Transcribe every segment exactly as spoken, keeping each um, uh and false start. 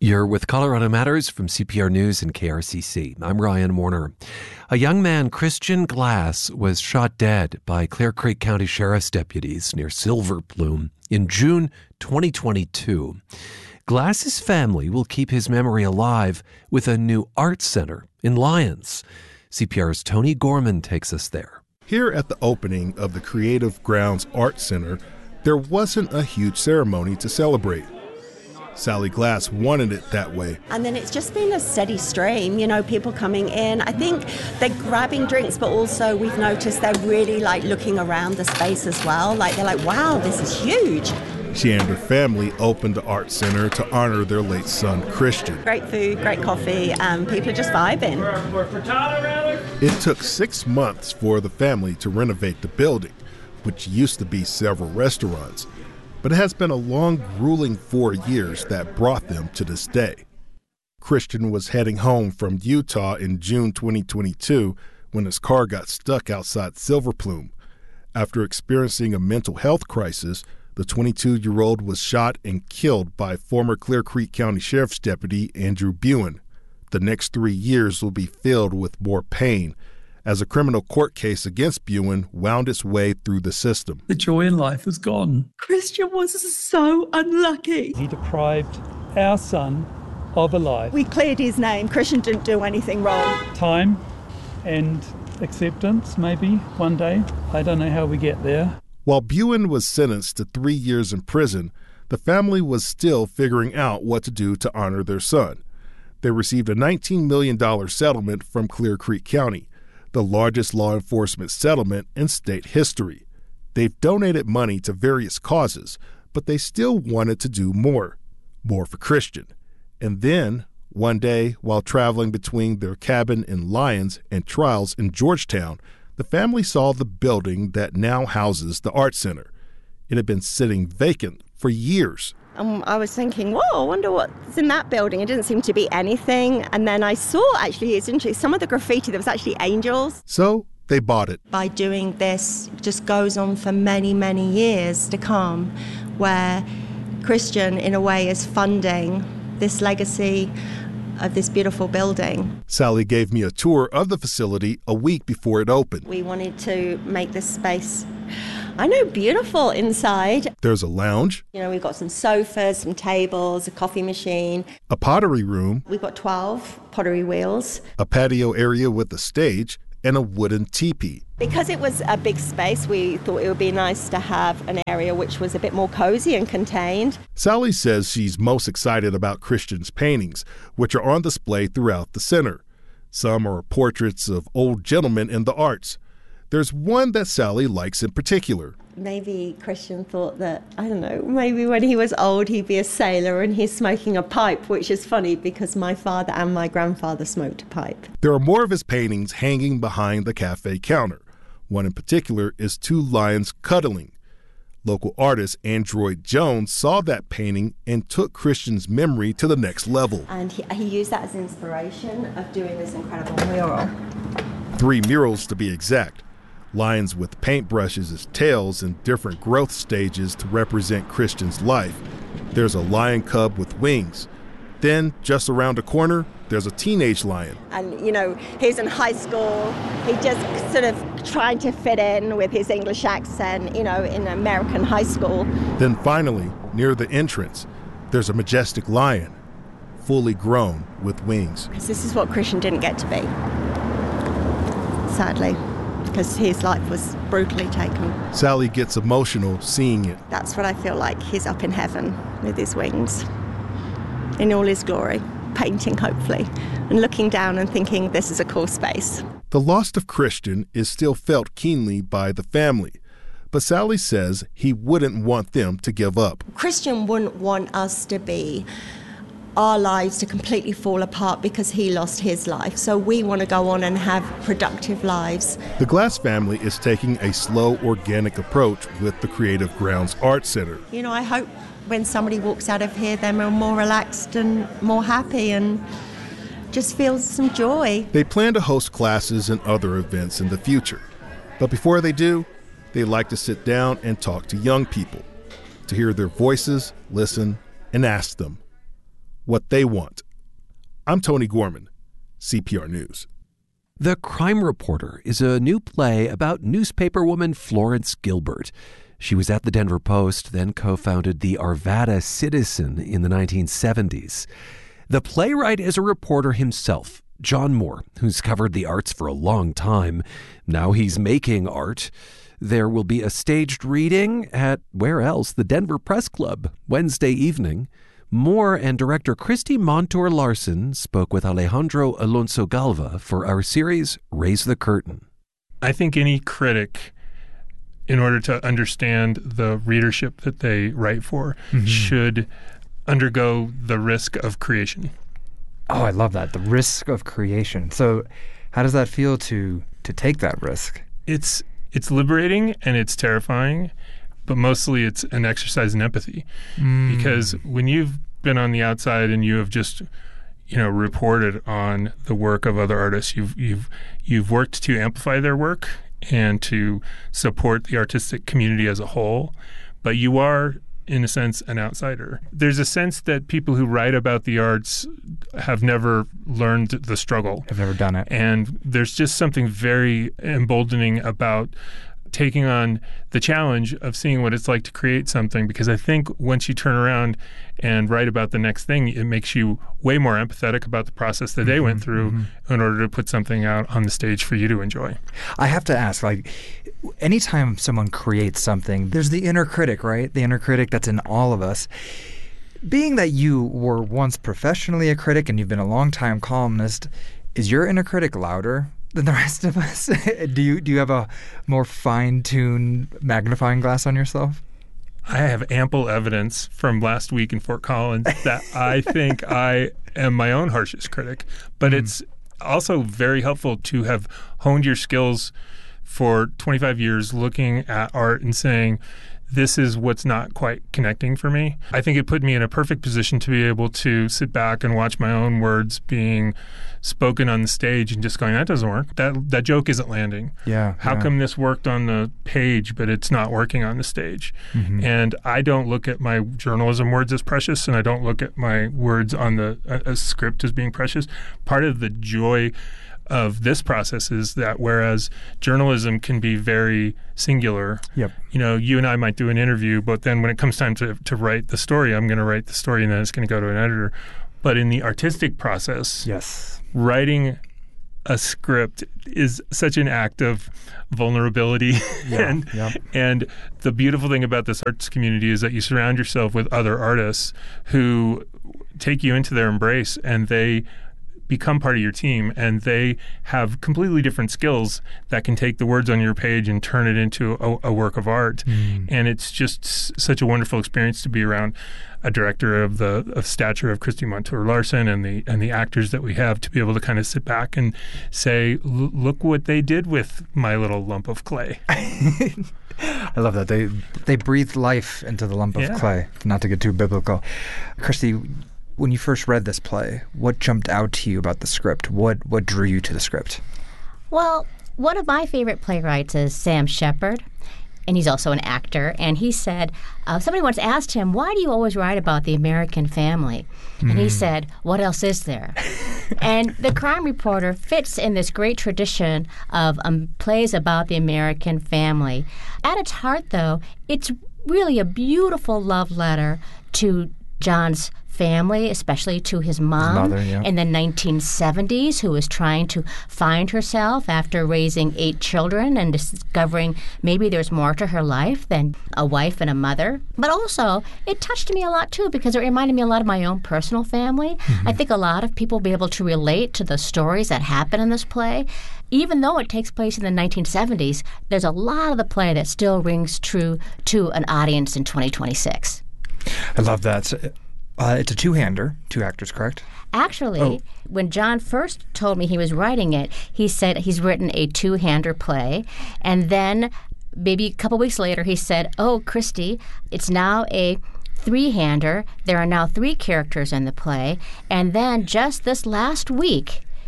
You're with Colorado Matters from C P R News and K R C C. I'm Ryan Warner. A young man, Christian Glass, was shot dead by Clear Creek County Sheriff's deputies near Silver Plume in June twenty twenty-two. Glass's family will keep his memory alive with a new art center in Lyons. C P R's Tony Gorman takes us there. Here at the opening of the Creative Grounds Art Center, there wasn't a huge ceremony to celebrate. Sally Glass wanted it that way. And then it's just been a steady stream, you know, people coming in. I think they're grabbing drinks, but also we've noticed they're really like looking around the space as well. Like they're like, wow, this is huge. She and her family opened the art center to honor their late son, Christian. Great food, great coffee, and people are just vibing. It took six months for the family to renovate the building, which used to be several restaurants. But it has been a long, grueling four years that brought them to this day. Christian was heading home from Utah in June twenty twenty-two when his car got stuck outside Silver Plume. After experiencing a mental health crisis, the twenty-two-year-old was shot and killed by former Clear Creek County Sheriff's Deputy Andrew Buin. The next three years will be filled with more pain as a criminal court case against Buin wound its way through the system. The joy in life was gone. Christian was so unlucky. He deprived our son of a life. We cleared his name. Christian didn't do anything wrong. Time and acceptance, maybe, one day. I don't know how we get there. While Buin was sentenced to three years in prison, the family was still figuring out what to do to honor their son. They received a nineteen million dollars settlement from Clear Creek County, the largest law enforcement settlement in state history. They've donated money to various causes, but they still wanted to do more, more for Christian. And then, one day, while traveling between their cabin in Lyons and trials in Georgetown, the family saw the building that now houses the art center. It had been sitting vacant for years. Um, I was thinking, whoa, I wonder what's in that building. It didn't seem to be anything. And then I saw, actually, it's interesting, some of the graffiti, there was actually angels. So they bought it. By doing this, it just goes on for many, many years to come, where Christian, in a way, is funding this legacy of this beautiful building. Sally gave me a tour of the facility a week before it opened. We wanted to make this space, I know, beautiful inside. There's a lounge. You know, we've got some sofas, some tables, a coffee machine. A pottery room. We've got twelve pottery wheels. A patio area with a stage and a wooden teepee. Because it was a big space, we thought it would be nice to have an area which was a bit more cozy and contained. Sally says she's most excited about Christian's paintings, which are on display throughout the center. Some are portraits of old gentlemen in the arts. There's one that Sally likes in particular. Maybe Christian thought that, I don't know, maybe when he was old he'd be a sailor and he's smoking a pipe, which is funny because my father and my grandfather smoked a pipe. There are more of his paintings hanging behind the cafe counter. One in particular is two lions cuddling. Local artist Android Jones saw that painting and took Christian's memory to the next level. And he, he used that as inspiration of doing this incredible mural. Three murals to be exact. Lions with paintbrushes as tails in different growth stages to represent Christian's life. There's a lion cub with wings. Then, just around the corner, there's a teenage lion. And, you know, he's in high school. He just sort of trying to fit in with his English accent, you know, in American high school. Then finally, near the entrance, there's a majestic lion, fully grown with wings. This is what Christian didn't get to be, sadly, because his life was brutally taken. Sally gets emotional seeing it. That's what I feel like. He's up in heaven with his wings, in all his glory, painting hopefully, and looking down and thinking this is a cool space. The loss of Christian is still felt keenly by the family, but Sally says he wouldn't want them to give up. Christian wouldn't want us to be our lives to completely fall apart because he lost his life. So we want to go on and have productive lives. The Glass family is taking a slow, organic approach with the Creative Grounds Art Center. You know, I hope when somebody walks out of here, they're more relaxed and more happy and just feel some joy. They plan to host classes and other events in the future. But before they do, they like to sit down and talk to young people, to hear their voices, listen, and ask them, what they want. I'm Tony Gorman, C P R News. The Crime Reporter is a new play about newspaperwoman Florence Gilbert. She was at the Denver Post, then co-founded the Arvada Citizen in the nineteen seventies. The playwright is a reporter himself, John Moore, who's covered the arts for a long time. Now he's making art. There will be a staged reading at, where else, the Denver Press Club, Wednesday evening. Moore and director Christy Montour Larson spoke with Alejandro Alonso Galva for our series, Raise the Curtain. I think any critic, in order to understand the readership that they write for, mm-hmm. should undergo the risk of creation. Oh, I love that. The risk of creation. So how does that feel to to take that risk? It's it's liberating and it's terrifying, but mostly it's an exercise in empathy. Mm. Because when you've been on the outside and you have just, you know, reported on the work of other artists, you've you've you've worked to amplify their work and to support the artistic community as a whole, but you are, in a sense, an outsider. There's a sense that people who write about the arts have never learned the struggle. Have never done it. And there's just something very emboldening about taking on the challenge of seeing what it's like to create something, because I think once you turn around and write about the next thing, it makes you way more empathetic about the process that they mm-hmm, went through mm-hmm. in order to put something out on the stage for you to enjoy. I have to ask, like, anytime someone creates something, there's the inner critic, right? The inner critic that's in all of us. Being that you were once professionally a critic and you've been a long-time columnist, is your inner critic louder than the rest of us? do you do you have a more fine-tuned magnifying glass on yourself? I have ample evidence from last week in Fort Collins that I think I am my own harshest critic. But mm. it's also very helpful to have honed your skills for twenty-five years looking at art and saying, this is what's not quite connecting for me. I think it put me in a perfect position to be able to sit back and watch my own words being spoken on the stage and just going, that doesn't work. That that joke isn't landing. Yeah. How yeah. come this worked on the page, but it's not working on the stage? Mm-hmm. And I don't look at my journalism words as precious, and I don't look at my words on the a, a script as being precious. Part of the joy of this process is that whereas journalism can be very singular, yep. you know, you and I might do an interview, but then when it comes time to, to write the story, I'm going to write the story and then it's going to go to an editor. But in the artistic process, yes, writing a script is such an act of vulnerability. Yeah, and yep. and the beautiful thing about this arts community is that you surround yourself with other artists who take you into their embrace, and they become part of your team, and they have completely different skills that can take the words on your page and turn it into a, a work of art. Mm. And it's just s- such a wonderful experience to be around a director of the of stature of Christy Montour Larson and the and the actors that we have, to be able to kind of sit back and say, look what they did with my little lump of clay. I love that. They they breathed life into the lump of yeah. clay, not to get too biblical. Christy, when you first read this play, what jumped out to you about the script? What what drew you to the script? Well, one of my favorite playwrights is Sam Shepard, and he's also an actor. And he said, uh, somebody once asked him, why do you always write about the American family? Mm. And he said, what else is there? And The Crime Reporter fits in this great tradition of um, plays about the American family. At its heart, though, it's really a beautiful love letter to John's family, especially to his mom his mother, yeah. in the nineteen seventies, who was trying to find herself after raising eight children and discovering maybe there's more to her life than a wife and a mother. But also, it touched me a lot, too, because it reminded me a lot of my own personal family. Mm-hmm. I think a lot of people will be able to relate to the stories that happen in this play. Even though it takes place in the nineteen seventies, there's a lot of the play that still rings true to an audience in twenty twenty-six. I love that. So, Uh, it's a two-hander, two actors, correct? Actually, oh. when John first told me he was writing it, he said he's written a two-hander play. And then maybe a couple weeks later, he said, oh, Christy, it's now a three-hander. There are now three characters in the play. And then just this last week,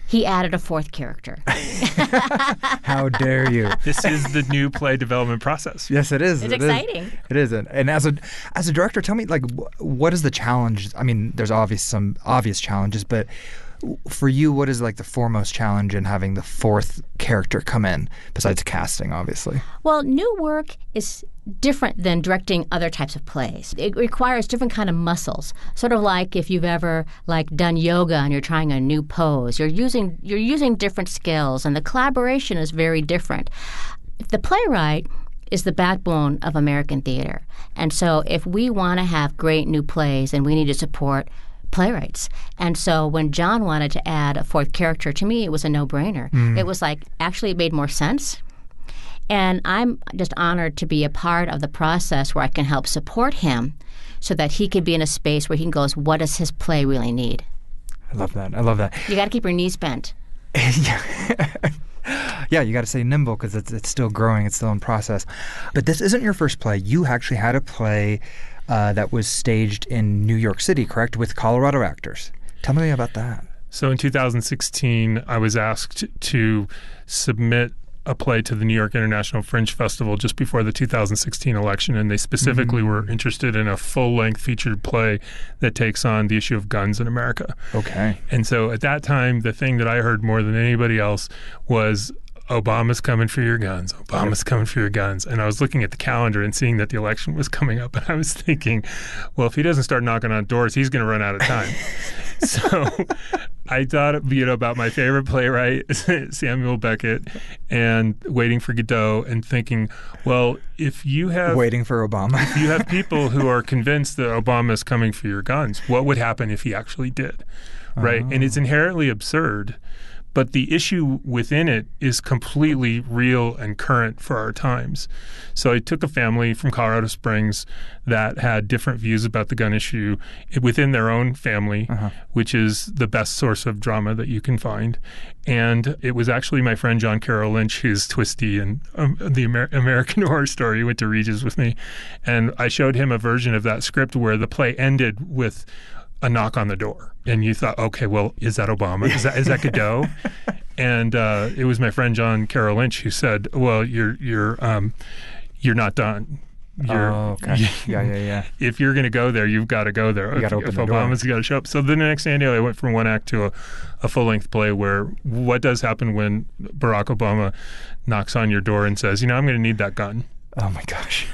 he added a fourth character. How dare you? This is the new play development process. Yes, it is. It's it exciting. Is. It is. And, and as a as a director, tell me, like, wh- what is the challenge? I mean, there's obvious some obvious challenges, but for you, what is like the foremost challenge in having the fourth character come in, besides casting, obviously? Well, new work is different than directing other types of plays. It requires different kind of muscles. Sort of like if you've ever like done yoga and you're trying a new pose. You're using you're using different skills, and the collaboration is very different. The playwright is the backbone of American theater. And so if we want to have great new plays, then we need to support playwrights. And so when John wanted to add a fourth character, to me it was a no-brainer. Mm. It was like, actually it made more sense. And I'm just honored to be a part of the process where I can help support him so that he can be in a space where he can go, what does his play really need? I love that. I love that. You got to keep your knees bent. Yeah, you got to stay nimble because it's, it's still growing. It's still in process. But this isn't your first play. You actually had a play uh, that was staged in New York City, correct, with Colorado actors. Tell me about that. So in two thousand sixteen, I was asked to submit a play to the New York International Fringe Festival just before the two thousand sixteen election, and they specifically mm-hmm. were interested in a full-length featured play that takes on the issue of guns in America. Okay. And so at that time, the thing that I heard more than anybody else was, Obama's coming for your guns. Obama's coming for your guns. And I was looking at the calendar and seeing that the election was coming up, and I was thinking, well, if he doesn't start knocking on doors, he's going to run out of time. So I thought, you know, about my favorite playwright, Samuel Beckett, and Waiting for Godot, and thinking, well, if you have Waiting for Obama, if you have people who are convinced that Obama is coming for your guns, what would happen if he actually did? Right? Oh. And it's inherently absurd. But the issue within it is completely real and current for our times. So I took a family from Colorado Springs that had different views about the gun issue within their own family, uh-huh. which is the best source of drama that you can find. And it was actually my friend John Carroll Lynch, who's twisty and um, the Amer- American Horror Story. He went to Regis with me. And I showed him a version of that script where the play ended with a knock on the door. And you thought, okay, well, is that Obama? Is that is that Godot? And uh, it was my friend John Carroll Lynch who said, well, you're you're um, you're not done. You're, oh, okay. You, yeah, yeah, yeah. If you're going to go there, you've got to go there. You if gotta open if the Obama's door. got to show up. So the next day, I went from one act to a, a full-length play where what does happen when Barack Obama knocks on your door and says, you know, I'm going to need that gun. Oh, my gosh.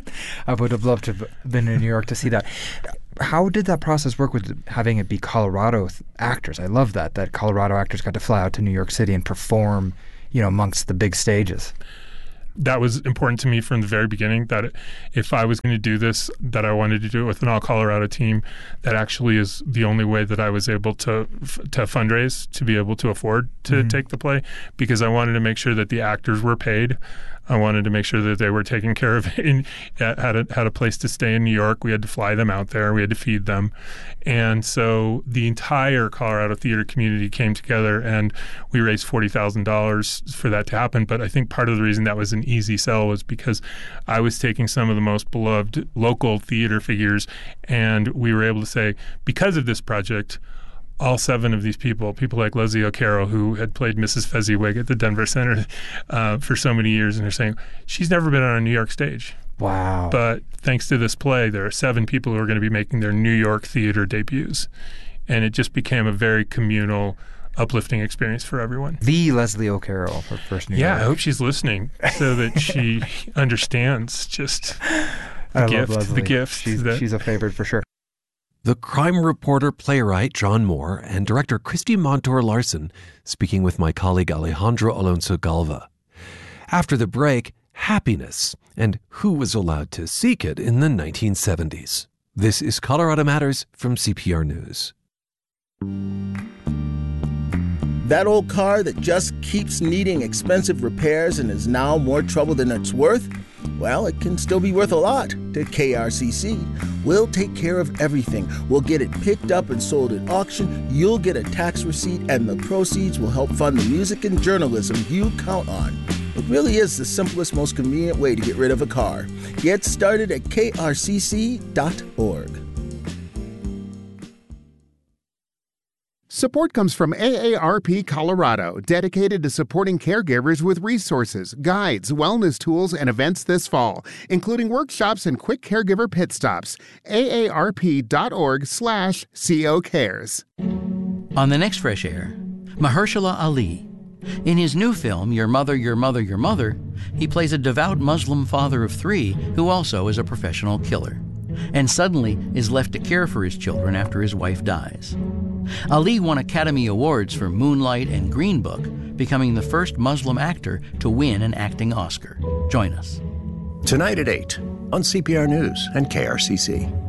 I would have loved to have been in New York to see that. How did that process work with having it be Colorado th- actors? I love that, that Colorado actors got to fly out to New York City and perform, you know, amongst the big stages. That was important to me from the very beginning, that if I was going to do this, that I wanted to do it with an all-Colorado team. That actually is the only way that I was able to to fundraise, to be able to afford to mm-hmm. take the play, because I wanted to make sure that the actors were paid. I wanted to make sure that they were taken care of and had a, had a place to stay in New York. We had to fly them out there. We had to feed them. And so the entire Colorado theater community came together, and we raised forty thousand dollars for that to happen. But I think part of the reason that was an easy sell was because I was taking some of the most beloved local theater figures, and we were able to say, because of this project, all seven of these people, people like Leslie O'Carroll, who had played Missus Fezziwig at the Denver Center uh, for so many years, and they're saying, she's never been on a New York stage. Wow. But thanks to this play, there are seven people who are going to be making their New York theater debuts. And it just became a very communal, uplifting experience for everyone. The Leslie O'Carroll for First New yeah, York. Yeah, I hope she's listening so that she understands just the I gift, love Leslie. the gift. She's, that, she's a favorite for sure. The crime reporter, playwright John Moore and director Christy Montour Larson speaking with my colleague Alejandro Alonso Galva. After the break, happiness and who was allowed to seek it in the nineteen seventies. This is Colorado Matters from C P R News. That old car that just keeps needing expensive repairs and is now more trouble than it's worth? Well, it can still be worth a lot to K R C C. We'll take care of everything. We'll get it picked up and sold at auction. You'll get a tax receipt, and the proceeds will help fund the music and journalism you count on. It really is the simplest, most convenient way to get rid of a car. Get started at K R C C dot org. Support comes from A A R P Colorado, dedicated to supporting caregivers with resources, guides, wellness tools, and events this fall, including workshops and quick caregiver pit stops. A A R P dot org slash C O cares. On the next Fresh Air, Mahershala Ali. In his new film, Your Mother, Your Mother, Your Mother, he plays a devout Muslim father of three who also is a professional killer, and suddenly is left to care for his children after his wife dies. Ali won Academy Awards for Moonlight and Green Book, becoming the first Muslim actor to win an acting Oscar. Join us. Tonight at eight on C P R News and K R C C.